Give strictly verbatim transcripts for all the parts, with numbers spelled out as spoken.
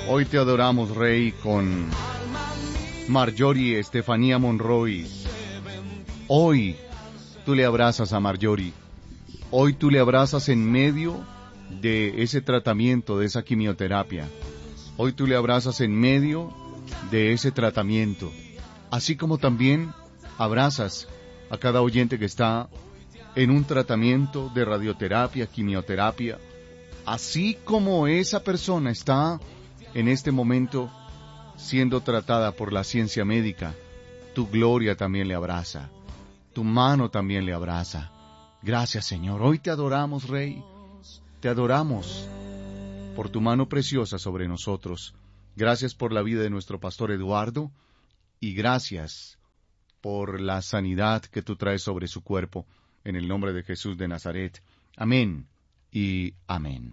Hoy te adoramos, Rey, con Marjorie Estefanía Monroy. Hoy tú le abrazas a Marjorie. Hoy tú le abrazas en medio de ese tratamiento, de esa quimioterapia. Hoy tú le abrazas en medio de ese tratamiento. Así como también abrazas a cada oyente que está en un tratamiento de radioterapia, quimioterapia. Así como esa persona está en este momento siendo tratada por la ciencia médica, tu gloria también le abraza, tu mano también le abraza. Gracias, Señor. Hoy te adoramos, Rey. Te adoramos por tu mano preciosa sobre nosotros. Gracias por la vida de nuestro pastor Eduardo y gracias por la sanidad que tú traes sobre su cuerpo. En el nombre de Jesús de Nazaret. Amén y amén.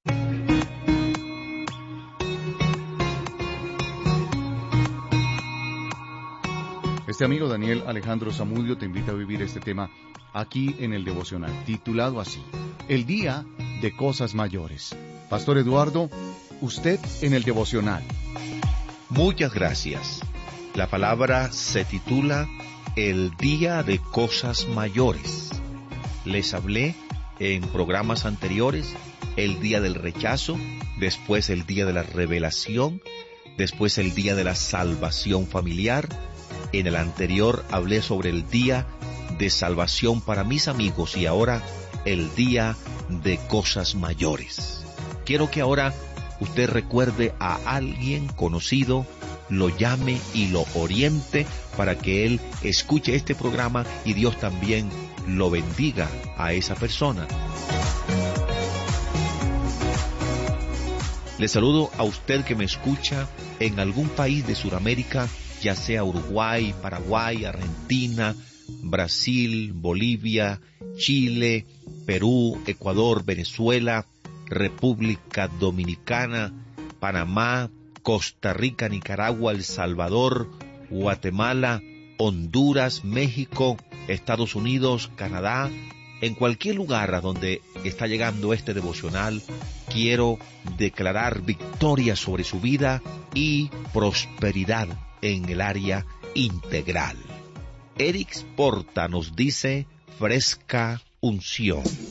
Este amigo Daniel Alejandro Zamudio te invita a vivir este tema aquí en el devocional, titulado así: El día de cosas mayores. Pastor Eduardo, usted en el devocional. Muchas gracias. La palabra se titula El día de cosas mayores. Les hablé en programas anteriores el día del rechazo, después el día de la revelación, después el día de la salvación familiar. En el anterior hablé sobre el día de salvación para mis amigos y ahora el día de cosas mayores. Quiero que ahora usted recuerde a alguien conocido, lo llame y lo oriente para que él escuche este programa y Dios también lo bendiga a esa persona. Le saludo a usted que me escucha en algún país de Sudamérica, ya sea Uruguay, Paraguay, Argentina, Brasil, Bolivia, Chile, Perú, Ecuador, Venezuela, República Dominicana, Panamá, Costa Rica, Nicaragua, El Salvador, Guatemala, Honduras, México, Estados Unidos, Canadá. En cualquier lugar a donde está llegando este devocional, quiero declarar victoria sobre su vida y prosperidad en el área integral. Eric Porta nos dice: fresca unción.